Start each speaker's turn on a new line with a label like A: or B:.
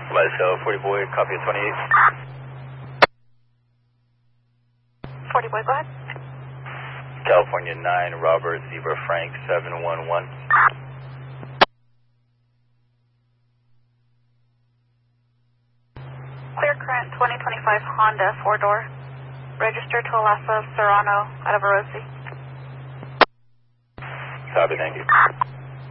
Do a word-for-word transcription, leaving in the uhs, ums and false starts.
A: Myself, forty boy, copy of twenty-eight.
B: forty boy, go ahead.
A: California nine, Robert, Zebra Frank, seven one one.
B: Clear current twenty twenty-five Honda, four-door. Registered to Alasa Serrano, Atavarosi.
A: Copy, thank you.